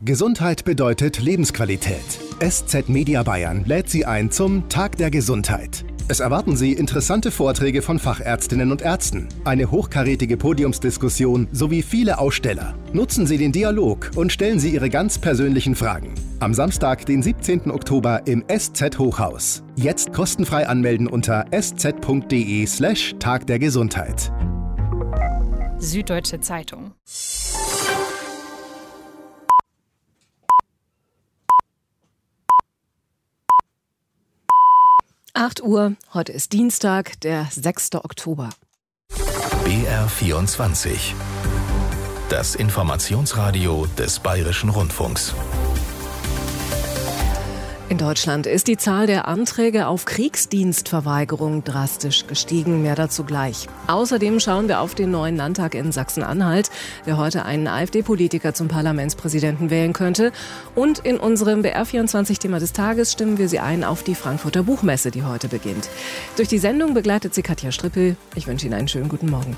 Gesundheit bedeutet Lebensqualität. SZ Media Bayern lädt Sie ein zum Tag der Gesundheit. Es erwarten Sie interessante Vorträge von Fachärztinnen und Ärzten, eine hochkarätige Podiumsdiskussion sowie viele Aussteller. Nutzen Sie den Dialog und stellen Sie Ihre ganz persönlichen Fragen. Am Samstag, den 17. Oktober im SZ Hochhaus. Jetzt kostenfrei anmelden unter sz.de/Tag der Gesundheit. Süddeutsche Zeitung. Uhr, heute ist Dienstag, der 6. Oktober. BR24. Das Informationsradio des Bayerischen Rundfunks. In Deutschland ist die Zahl der Anträge auf Kriegsdienstverweigerung drastisch gestiegen. Mehr dazu gleich. Außerdem schauen wir auf den neuen Landtag in Sachsen-Anhalt, der heute einen AfD-Politiker zum Parlamentspräsidenten wählen könnte. Und in unserem BR24-Thema des Tages stimmen wir Sie ein auf die Frankfurter Buchmesse, die heute beginnt. Durch die Sendung begleitet Sie Katja Strippel. Ich wünsche Ihnen einen schönen guten Morgen.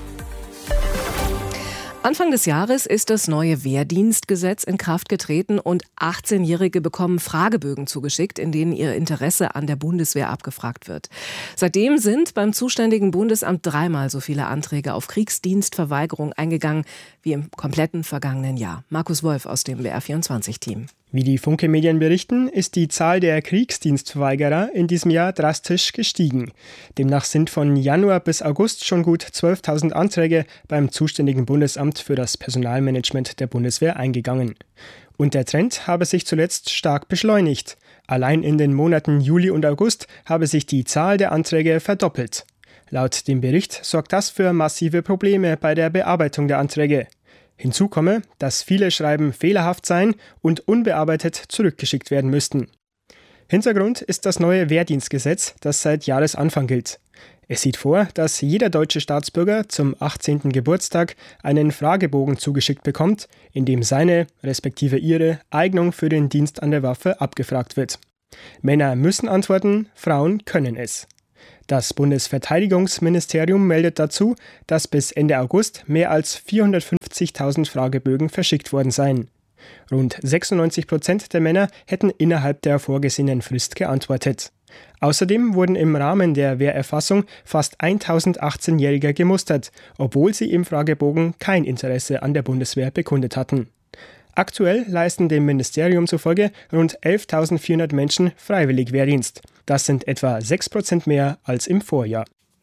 Anfang des Jahres ist das neue Wehrdienstgesetz in Kraft getreten und 18-Jährige bekommen Fragebögen zugeschickt, in denen ihr Interesse an der Bundeswehr abgefragt wird. Seitdem sind beim zuständigen Bundesamt 3-mal so viele Anträge auf Kriegsdienstverweigerung eingegangen wie im kompletten vergangenen Jahr. Markus Wolf aus dem BR24-Team. Wie die Funke-Medien berichten, ist die Zahl der Kriegsdienstverweigerer in diesem Jahr drastisch gestiegen. Demnach sind von Januar bis August schon gut 12.000 Anträge beim zuständigen Bundesamt für das Personalmanagement der Bundeswehr eingegangen. Und der Trend habe sich zuletzt stark beschleunigt. Allein in den Monaten Juli und August habe sich die Zahl der Anträge verdoppelt. Laut dem Bericht sorgt das für massive Probleme bei der Bearbeitung der Anträge. Hinzu komme, dass viele Schreiben fehlerhaft seien und unbearbeitet zurückgeschickt werden müssten. Hintergrund ist das neue Wehrdienstgesetz, das seit Jahresanfang gilt. Es sieht vor, dass jeder deutsche Staatsbürger zum 18. Geburtstag einen Fragebogen zugeschickt bekommt, in dem seine, respektive ihre, Eignung für den Dienst an der Waffe abgefragt wird. Männer müssen antworten, Frauen können es. Das Bundesverteidigungsministerium meldet dazu, dass bis Ende August mehr als 450.000 Fragebögen verschickt worden seien. Rund 96% der Männer hätten innerhalb der vorgesehenen Frist geantwortet. Außerdem wurden im Rahmen der Wehrerfassung fast 1.018-Jährige gemustert, obwohl sie im Fragebogen kein Interesse an der Bundeswehr bekundet hatten. Aktuell leisten dem Ministerium zufolge rund 11.400 Menschen freiwillig Wehrdienst. Das sind etwa 6% mehr als im Vorjahr.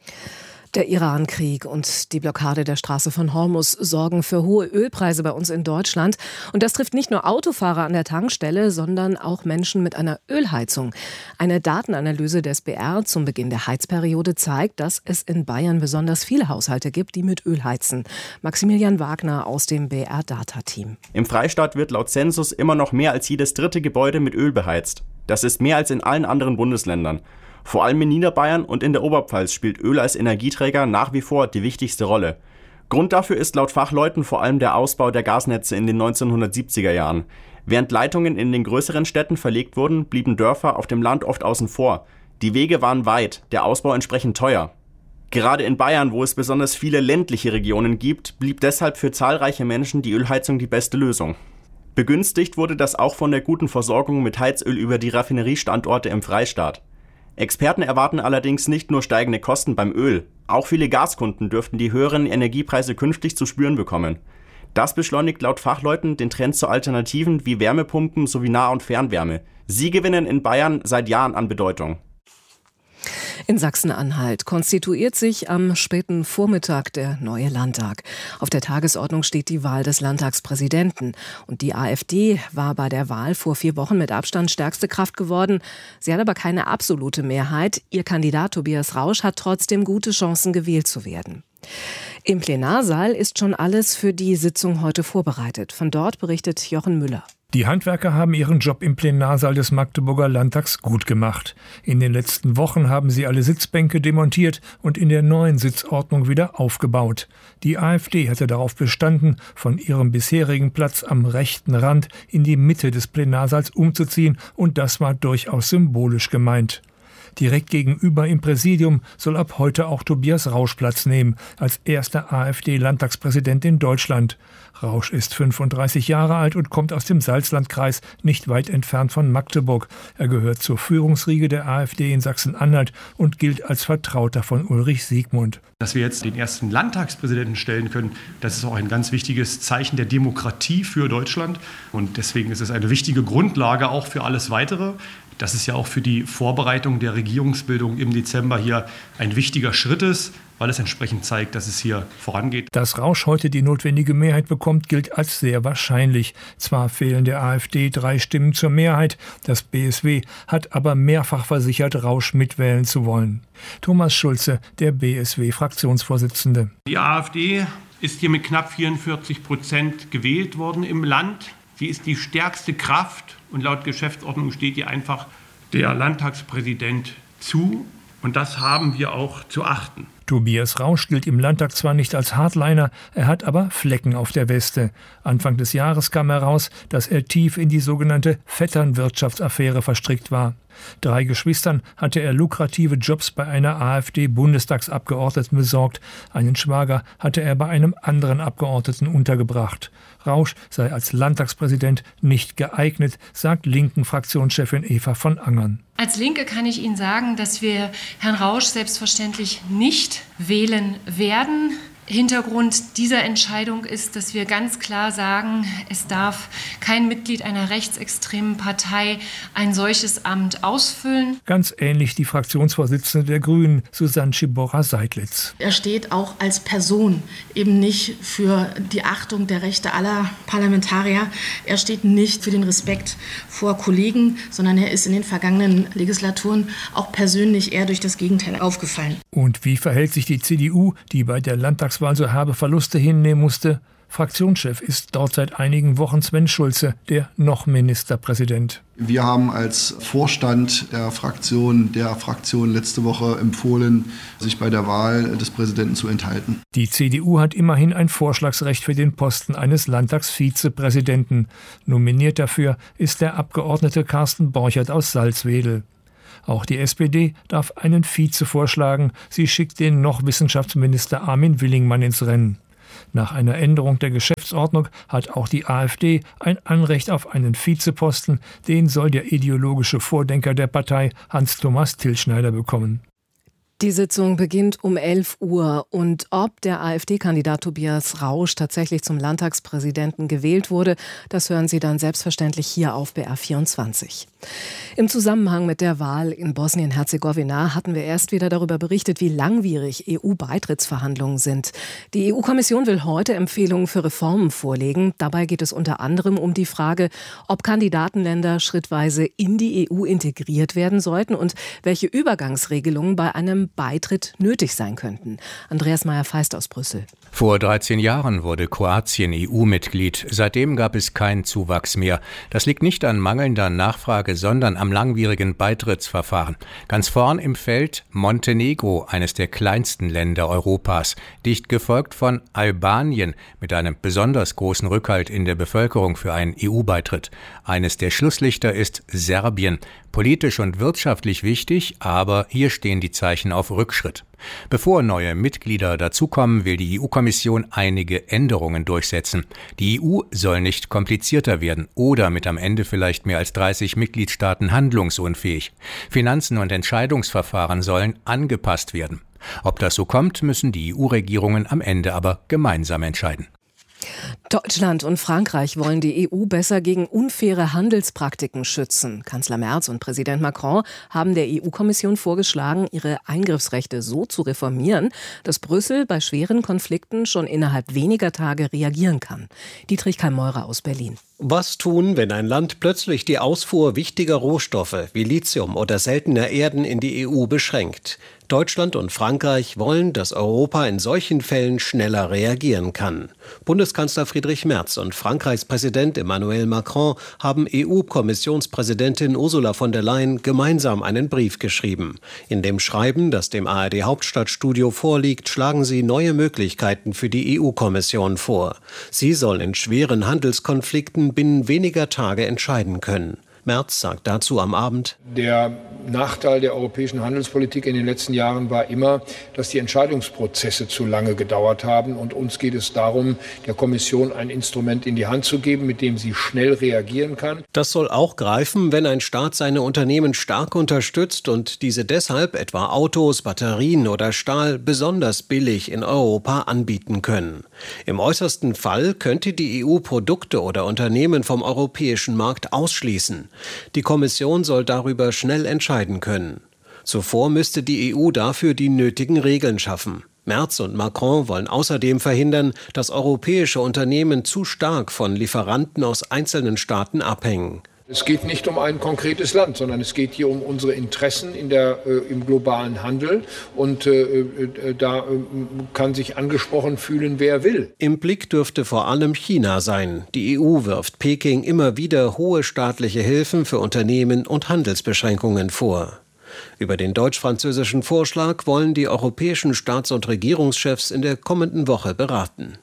Der Iran-Krieg und die Blockade der Straße von Hormuz sorgen für hohe Ölpreise bei uns in Deutschland. Und das trifft nicht nur Autofahrer an der Tankstelle, sondern auch Menschen mit einer Ölheizung. Eine Datenanalyse des BR zum Beginn der Heizperiode zeigt, dass es in Bayern besonders viele Haushalte gibt, die mit Öl heizen. Maximilian Wagner aus dem BR-Data-Team. Im Freistaat wird laut Census immer noch mehr als jedes dritte Gebäude mit Öl beheizt. Das ist mehr als in allen anderen Bundesländern. Vor allem in Niederbayern und in der Oberpfalz spielt Öl als Energieträger nach wie vor die wichtigste Rolle. Grund dafür ist laut Fachleuten vor allem der Ausbau der Gasnetze in den 1970er Jahren. Während Leitungen in den größeren Städten verlegt wurden, blieben Dörfer auf dem Land oft außen vor. Die Wege waren weit, der Ausbau entsprechend teuer. Gerade in Bayern, wo es besonders viele ländliche Regionen gibt, blieb deshalb für zahlreiche Menschen die Ölheizung die beste Lösung. Begünstigt wurde das auch von der guten Versorgung mit Heizöl über die Raffineriestandorte im Freistaat. Experten erwarten allerdings nicht nur steigende Kosten beim Öl. Auch viele Gaskunden dürften die höheren Energiepreise künftig zu spüren bekommen. Das beschleunigt laut Fachleuten den Trend zu Alternativen wie Wärmepumpen sowie Nah- und Fernwärme. Sie gewinnen in Bayern seit Jahren an Bedeutung. In Sachsen-Anhalt konstituiert sich am späten Vormittag der neue Landtag. Auf der Tagesordnung steht die Wahl des Landtagspräsidenten. Und die AfD war bei der Wahl vor 4 Wochen mit Abstand stärkste Kraft geworden. Sie hat aber keine absolute Mehrheit. Ihr Kandidat Tobias Rausch hat trotzdem gute Chancen, gewählt zu werden. Im Plenarsaal ist schon alles für die Sitzung heute vorbereitet. Von dort berichtet Jochen Müller. Die Handwerker haben ihren Job im Plenarsaal des Magdeburger Landtags gut gemacht. In den letzten Wochen haben sie alle Sitzbänke demontiert und in der neuen Sitzordnung wieder aufgebaut. Die AfD hatte darauf bestanden, von ihrem bisherigen Platz am rechten Rand in die Mitte des Plenarsaals umzuziehen, und das war durchaus symbolisch gemeint. Direkt gegenüber im Präsidium soll ab heute auch Tobias Rausch Platz nehmen, als erster AfD-Landtagspräsident in Deutschland. Rausch ist 35 Jahre alt und kommt aus dem Salzlandkreis, nicht weit entfernt von Magdeburg. Er gehört zur Führungsriege der AfD in Sachsen-Anhalt und gilt als Vertrauter von Ulrich Siegmund. Dass wir jetzt den ersten Landtagspräsidenten stellen können, das ist auch ein ganz wichtiges Zeichen der Demokratie für Deutschland. Und deswegen ist es eine wichtige Grundlage auch für alles Weitere. Das ist ja auch für die Vorbereitung der Regierungsbildung im Dezember hier ein wichtiger Schritt ist, weil es entsprechend zeigt, dass es hier vorangeht. Dass Rausch heute die notwendige Mehrheit bekommt, gilt als sehr wahrscheinlich. Zwar fehlen der AfD 3 Stimmen zur Mehrheit, das BSW hat aber mehrfach versichert, Rausch mitwählen zu wollen. Thomas Schulze, der BSW-Fraktionsvorsitzende. Die AfD ist hier mit knapp 44% gewählt worden im Land. Sie ist die stärkste Kraft und laut Geschäftsordnung steht ihr einfach der Landtagspräsident zu. Und das haben wir auch zu achten. Tobias Rausch gilt im Landtag zwar nicht als Hardliner, er hat aber Flecken auf der Weste. Anfang des Jahres kam heraus, dass er tief in die sogenannte Vetternwirtschaftsaffäre verstrickt war. 3 Geschwistern hatte er lukrative Jobs bei einer AfD-Bundestagsabgeordneten besorgt. Einen Schwager hatte er bei einem anderen Abgeordneten untergebracht. Rausch sei als Landtagspräsident nicht geeignet, sagt Linken-Fraktionschefin Eva von Angern. Als Linke kann ich Ihnen sagen, dass wir Herrn Rausch selbstverständlich nicht wählen werden. Hintergrund dieser Entscheidung ist, dass wir ganz klar sagen, es darf kein Mitglied einer rechtsextremen Partei ein solches Amt ausfüllen. Ganz ähnlich die Fraktionsvorsitzende der Grünen, Susanne Schiborra-Seidlitz. Er steht auch als Person eben nicht für die Achtung der Rechte aller Parlamentarier. Er steht nicht für den Respekt vor Kollegen, sondern er ist in den vergangenen Legislaturen auch persönlich eher durch das Gegenteil aufgefallen. Und wie verhält sich die CDU, die bei der Landtagswahl so herbe Verluste hinnehmen musste? Fraktionschef ist dort seit einigen Wochen Sven Schulze, der noch Ministerpräsident. Wir haben als Vorstand der Fraktion letzte Woche empfohlen, sich bei der Wahl des Präsidenten zu enthalten. Die CDU hat immerhin ein Vorschlagsrecht für den Posten eines Landtagsvizepräsidenten. Nominiert dafür ist der Abgeordnete Carsten Borchert aus Salzwedel. Auch die SPD darf einen Vize vorschlagen. Sie schickt den noch Wissenschaftsminister Armin Willingmann ins Rennen. Nach einer Änderung der Geschäftsordnung hat auch die AfD ein Anrecht auf einen Vizeposten. Den soll der ideologische Vordenker der Partei Hans-Thomas Tilschneider bekommen. Die Sitzung beginnt um 11 Uhr und ob der AfD-Kandidat Tobias Rausch tatsächlich zum Landtagspräsidenten gewählt wurde, das hören Sie dann selbstverständlich hier auf BR24. Im Zusammenhang mit der Wahl in Bosnien-Herzegowina hatten wir erst wieder darüber berichtet, wie langwierig EU-Beitrittsverhandlungen sind. Die EU-Kommission will heute Empfehlungen für Reformen vorlegen. Dabei geht es unter anderem um die Frage, ob Kandidatenländer schrittweise in die EU integriert werden sollten und welche Übergangsregelungen bei einem Beitritt nötig sein könnten. Andreas Meyer-Feist aus Brüssel. Vor 13 Jahren wurde Kroatien EU-Mitglied. Seitdem gab es keinen Zuwachs mehr. Das liegt nicht an mangelnder Nachfrage, sondern am langwierigen Beitrittsverfahren. Ganz vorn im Feld Montenegro, eines der kleinsten Länder Europas, dicht gefolgt von Albanien mit einem besonders großen Rückhalt in der Bevölkerung für einen EU-Beitritt. Eines der Schlusslichter ist Serbien. Politisch und wirtschaftlich wichtig, aber hier stehen die Zeichen auf Rückschritt. Bevor neue Mitglieder dazukommen, will die EU-Kommission einige Änderungen durchsetzen. Die EU soll nicht komplizierter werden oder mit am Ende vielleicht mehr als 30 Mitgliedstaaten handlungsunfähig. Finanzen und Entscheidungsverfahren sollen angepasst werden. Ob das so kommt, müssen die EU-Regierungen am Ende aber gemeinsam entscheiden. Deutschland und Frankreich wollen die EU besser gegen unfaire Handelspraktiken schützen. Kanzler Merz und Präsident Macron haben der EU-Kommission vorgeschlagen, ihre Eingriffsrechte so zu reformieren, dass Brüssel bei schweren Konflikten schon innerhalb weniger Tage reagieren kann. Dietrich Kalmeurer aus Berlin. Was tun, wenn ein Land plötzlich die Ausfuhr wichtiger Rohstoffe wie Lithium oder seltener Erden in die EU beschränkt? Deutschland und Frankreich wollen, dass Europa in solchen Fällen schneller reagieren kann. Bundeskanzler Friedrich Merz und Frankreichs Präsident Emmanuel Macron haben EU-Kommissionspräsidentin Ursula von der Leyen gemeinsam einen Brief geschrieben. In dem Schreiben, das dem ARD-Hauptstadtstudio vorliegt, schlagen sie neue Möglichkeiten für die EU-Kommission vor. Sie soll in schweren Handelskonflikten binnen weniger Tage entscheiden können. Merz sagt dazu am Abend: Der Nachteil der europäischen Handelspolitik in den letzten Jahren war immer, dass die Entscheidungsprozesse zu lange gedauert haben. Und uns geht es darum, der Kommission ein Instrument in die Hand zu geben, mit dem sie schnell reagieren kann. Das soll auch greifen, wenn ein Staat seine Unternehmen stark unterstützt und diese deshalb etwa Autos, Batterien oder Stahl besonders billig in Europa anbieten können. Im äußersten Fall könnte die EU Produkte oder Unternehmen vom europäischen Markt ausschließen. Die Kommission soll darüber schnell entscheiden können. Zuvor müsste die EU dafür die nötigen Regeln schaffen. Merz und Macron wollen außerdem verhindern, dass europäische Unternehmen zu stark von Lieferanten aus einzelnen Staaten abhängen. Es geht nicht um ein konkretes Land, sondern es geht hier um unsere Interessen im globalen Handel. Und da kann sich angesprochen fühlen, wer will. Im Blick dürfte vor allem China sein. Die EU wirft Peking immer wieder hohe staatliche Hilfen für Unternehmen und Handelsbeschränkungen vor. Über den deutsch-französischen Vorschlag wollen die europäischen Staats- und Regierungschefs in der kommenden Woche beraten.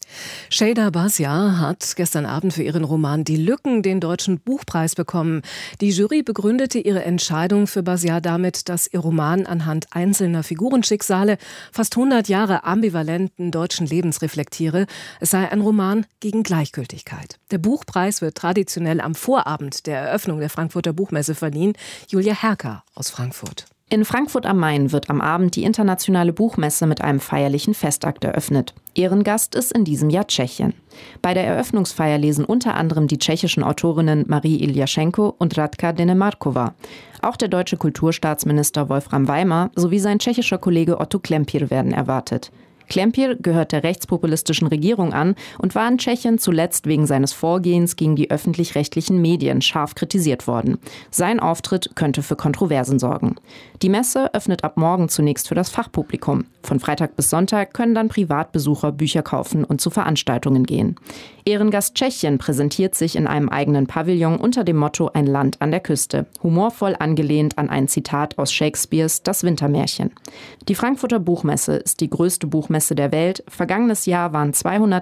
Şeyda Basya hat gestern Abend für ihren Roman Die Lücken den Deutschen Buchpreis bekommen. Die Jury begründete ihre Entscheidung für Basya damit, dass ihr Roman anhand einzelner Figurenschicksale fast 100 Jahre ambivalenten deutschen Lebens reflektiere. Es sei ein Roman gegen Gleichgültigkeit. Der Buchpreis wird traditionell am Vorabend der Eröffnung der Frankfurter Buchmesse verliehen. Julia Herker aus Frankfurt. In Frankfurt am Main wird am Abend die internationale Buchmesse mit einem feierlichen Festakt eröffnet. Ehrengast ist in diesem Jahr Tschechien. Bei der Eröffnungsfeier lesen unter anderem die tschechischen Autorinnen Marie Iljaschenko und Radka Denemarkova. Auch der deutsche Kulturstaatsminister Wolfram Weimer sowie sein tschechischer Kollege Otto Klempir werden erwartet. Klempir gehört der rechtspopulistischen Regierung an und war in Tschechien zuletzt wegen seines Vorgehens gegen die öffentlich-rechtlichen Medien scharf kritisiert worden. Sein Auftritt könnte für Kontroversen sorgen. Die Messe öffnet ab morgen zunächst für das Fachpublikum. Von Freitag bis Sonntag können dann Privatbesucher Bücher kaufen und zu Veranstaltungen gehen. Ehrengast Tschechien präsentiert sich in einem eigenen Pavillon unter dem Motto Ein Land an der Küste, humorvoll angelehnt an ein Zitat aus Shakespeares Das Wintermärchen. Die Frankfurter Buchmesse ist die größte Buchmesse der Welt. Vergangenes Jahr waren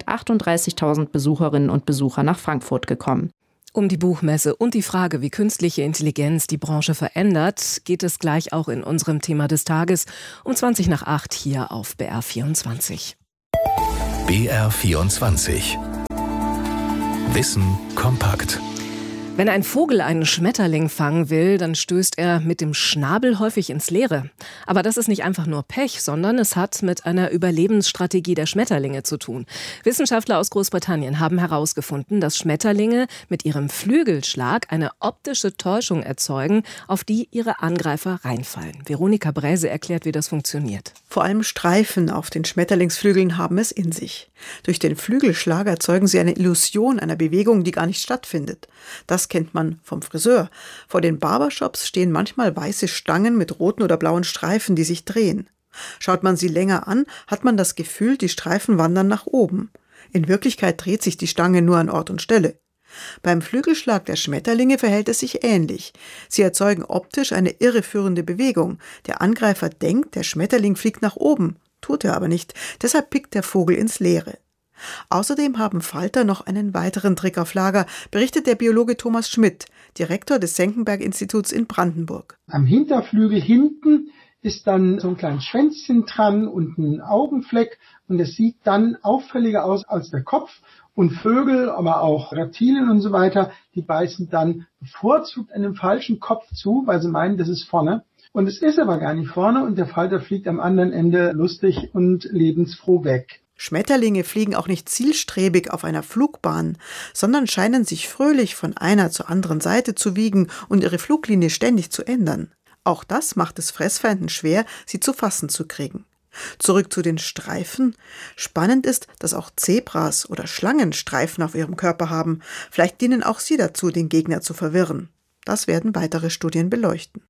238.000 Besucherinnen und Besucher nach Frankfurt gekommen. Um die Buchmesse und die Frage, wie künstliche Intelligenz die Branche verändert, geht es gleich auch in unserem Thema des Tages um 20:08 hier auf BR24. BR24 Wissen kompakt. Wenn ein Vogel einen Schmetterling fangen will, dann stößt er mit dem Schnabel häufig ins Leere. Aber das ist nicht einfach nur Pech, sondern es hat mit einer Überlebensstrategie der Schmetterlinge zu tun. Wissenschaftler aus Großbritannien haben herausgefunden, dass Schmetterlinge mit ihrem Flügelschlag eine optische Täuschung erzeugen, auf die ihre Angreifer reinfallen. Veronika Bräse erklärt, wie das funktioniert. Vor allem Streifen auf den Schmetterlingsflügeln haben es in sich. Durch den Flügelschlag erzeugen sie eine Illusion einer Bewegung, die gar nicht stattfindet. Das kennt man vom Friseur. Vor den Barbershops stehen manchmal weiße Stangen mit roten oder blauen Streifen, die sich drehen. Schaut man sie länger an, hat man das Gefühl, die Streifen wandern nach oben. In Wirklichkeit dreht sich die Stange nur an Ort und Stelle. Beim Flügelschlag der Schmetterlinge verhält es sich ähnlich. Sie erzeugen optisch eine irreführende Bewegung. Der Angreifer denkt, der Schmetterling fliegt nach oben. Tut er aber nicht, deshalb pickt der Vogel ins Leere. Außerdem haben Falter noch einen weiteren Trick auf Lager, berichtet der Biologe Thomas Schmidt, Direktor des Senckenberg-Instituts in Brandenburg. Am Hinterflügel hinten ist dann so ein kleines Schwänzchen dran und ein Augenfleck und es sieht dann auffälliger aus als der Kopf. Und Vögel, aber auch Reptilien und so weiter, die beißen dann bevorzugt an dem falschen Kopf zu, weil sie meinen, das ist vorne. Und es ist aber gar nicht vorne und der Falter fliegt am anderen Ende lustig und lebensfroh weg. Schmetterlinge fliegen auch nicht zielstrebig auf einer Flugbahn, sondern scheinen sich fröhlich von einer zur anderen Seite zu wiegen und ihre Fluglinie ständig zu ändern. Auch das macht es Fressfeinden schwer, sie zu fassen zu kriegen. Zurück zu den Streifen. Spannend ist, dass auch Zebras oder Schlangen Streifen auf ihrem Körper haben. Vielleicht dienen auch sie dazu, den Gegner zu verwirren. Das werden weitere Studien beleuchten.